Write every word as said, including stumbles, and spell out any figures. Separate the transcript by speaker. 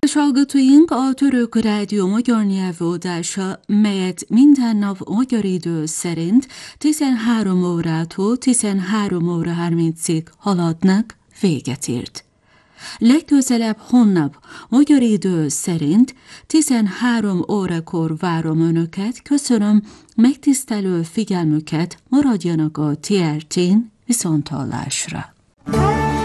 Speaker 1: Kedves hallgatóink, a Török Rádió magyar nyelvőadása, melyet minden nap magyar idő szerint tizenhárom órától tizenhárom óra harmincig haladnak, véget ért. Legközelebb holnap magyar idő szerint tizenhárom órakor várom Önöket, köszönöm megtisztelő figyelmüket, maradjanak a té er tén, viszonthallásra.